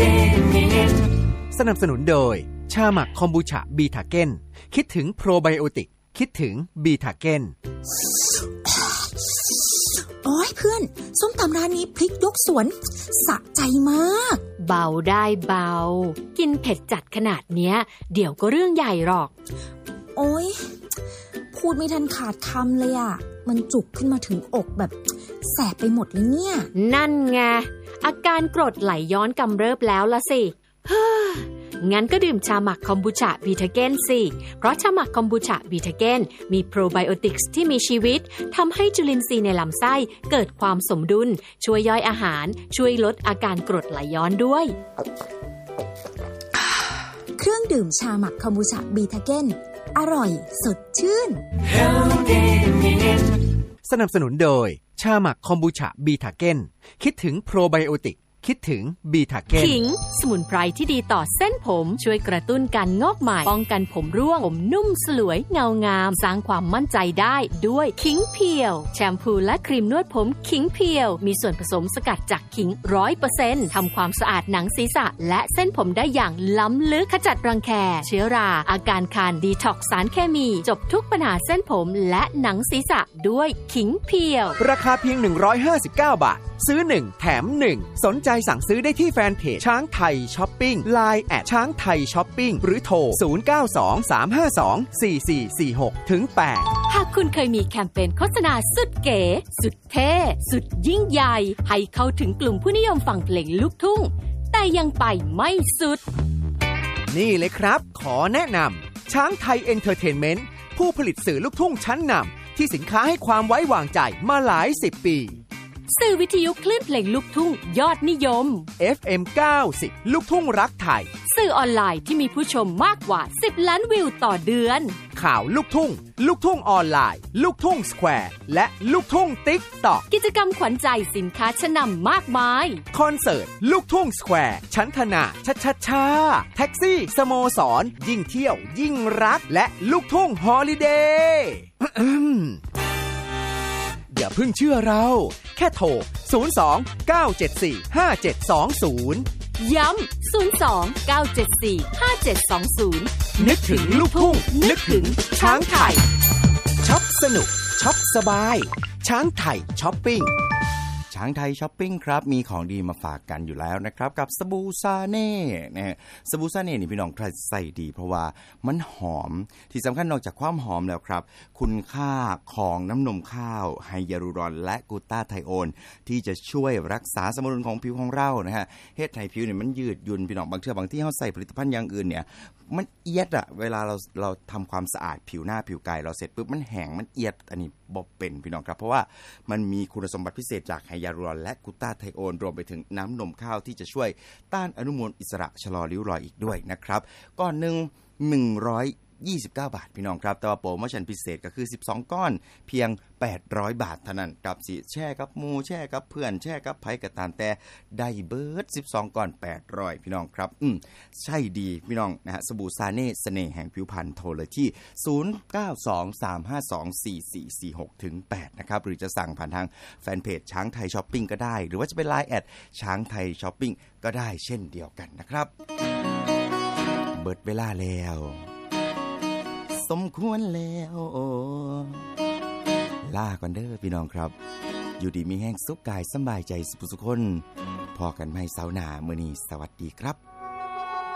สนับสนุนโดยชาหมักคอมบูชาบีทาเก้นคิดถึงโปรไบโอติกคิดถึงบีทาเก้นโอ้ยเพื่อนส้มตำร้านนี้พริกยกสวนสะใจมากเบาได้เบากินเผ็ดจัดขนาดเนี้ยเดี๋ยวก็เรื่องใหญ่หรอกโอ้ยพูดไม่ทันขาดคำเลยอ่ะมันจุกขึ้นมาถึงอกแบบแสบไปหมดเลยเนี่ยนั่นไงอาการกรดไหลย้อนกำเริบแล้วละสิงั้นก็ดื่มชาหมักคอมบูชาบีทาเก้นสิเพราะชาหมักคอมบูชาบีทาเก้นมีโปรไบโอติกส์ที่มีชีวิตทำให้จุลินทรีย์ในลำไส้เกิดความสมดุลช่วยย่อยอาหารช่วยลดอาการกรดไหลย้อนด้วยเครื่องดื่มชาหมักคอมบูชาบีทาเก้นอร่อยสดชื่นสนับสนุนโดยชาหมักคอมบูชาบีทาเก้นคิดถึงโปรไบโอติกคิดถึงบีทาเก้นขิงสมุนไพรที่ดีต่อเส้นผมช่วยกระตุ้นการงอกใหม่ป้องกันผมร่วงผมนุ่มสลวยเงางามสร้างความมั่นใจได้ด้วยขิงเพียวแชมพูและครีมนวดผมขิงเพียวมีส่วนผสมสกัดจากขิง 100% ทำความสะอาดหนังศีรษะและเส้นผมได้อย่างล้ำลึกขจัดรังแคเชื้อราอาการคันดีท็อกซ์สารเคมีจบทุกปัญหาเส้นผมและหนังศีรษะด้วยขิงเพียวราคาเพียง159 บาทซื้อ1แถม1สนใจสั่งซื้อได้ที่แฟนเพจช้างไทยช้อปปิ้ง LINE แอดช้างไทยช้อปปิ้งหรือโทร0923524446ถึง8 หากคุณเคยมีแคมเปญโฆษณาสุดเก๋สุดเท่สุดยิ่งใหญ่ให้เข้าถึงกลุ่มผู้นิยมฟังเพลงลูกทุ่งแต่ยังไปไม่สุดนี่เลยครับขอแนะนำช้างไทยเอนเตอร์เทนเมนต์ผู้ผลิตสื่อลูกทุ่งชั้นนำที่สินค้าให้ความไว้วางใจมาหลาย10 ปีสื่อวิทยุคลื่นเพลงลูกทุ่งยอดนิยม FM 90 ลูกทุ่งรักไทยสื่อออนไลน์ที่มีผู้ชมมากกว่า10 ล้านวิวต่อเดือนข่าวลูกทุ่งลูกทุ่งออนไลน์ลูกทุ่งสแควร์และลูกทุ่งติ๊กต็อกกิจกรรมขวัญใจสินค้าชั้นนำมากมายคอนเสิร์ตลูกทุ่งสแควร์ชั้นธนาช้าแท็กซี่สโมสรยิ่งเที่ยวยิ่งรักและลูกทุ่งฮอลิเดย์อย่าเพิ่งเชื่อเราแค่โทร02-974-5720 ย้ำ02-974-5720 นึกถึงลูกทุ่งนึกถึงช้างไทยช็อปสนุกช็อปสบายช้างไทยช้อปปิ้งช้างไทยช้อปปิ้งครับมีของดีมาฝากกันอยู่แล้วนะครับกับสบู่ซาเน่นะฮะสบู่ซาเน่นี่พี่น้องใส่ดีเพราะว่ามันหอมที่สำคัญนอกจากความหอมแล้วครับคุณค่าของน้ำนมข้าวไฮยาลูรอนและกลูตาไทโอนที่จะช่วยรักษาสมดุลของผิวของเรานะฮะเฮ็ดให้ผิวเนี่ยมันยืดหยุ่นพี่น้องบางเทื่อบางที่เฮาใส่ผลิตภัณฑ์อย่างอื่นเนี่ยมันเอียดอะเวลาเราทำความสะอาดผิวหน้าผิวกายเราเสร็จปุ๊บมันแห้งมันเอียดอันนี้บ่เป็นพี่น้องครับเพราะว่ามันมีคุณสมบัติพิเศษจากไฮยาลูรอนและกลูตาไทโอนรวมไปถึงน้ำนมข้าวที่จะช่วยต้านอนุมูลอิสระชะลอริ้วรอยอีกด้วยนะครับก้อนนึง129 บาทพี่น้องครับแต่ว่าโปรโมชั่นพิเศษก็คือ12ก้อนเพียง800 บาทเท่านั้นกับสิแช่กับหมู่แช่กับเพื่อนแช่กับไผก็ตามแต่ได้เบิด12ก้อน800พี่น้องครับใช่ดีพี่น้องนะฮะสบู่ซาเน่เสน่ห์แห่งผิวพรรณโทรเลยที่0923524446ถึง8นะครับหรือจะสั่งผ่านทางแฟนเพจช้างไทยช้อปปิ้งก็ได้หรือว่าจะเป็น LINE แอดช้างไทยช้อปปิ้งก็ได้เช่นเดียวกันนะครับเบิดเวลาแล้วสมควรแล้วลาก่อนเด้อพี่น้องครับอยู่ดีมีแห้งสุขกายสบายใจสุขสุขคนพอกันใหม่เสาร์หน้ามื้อนี้สวัสดีครับ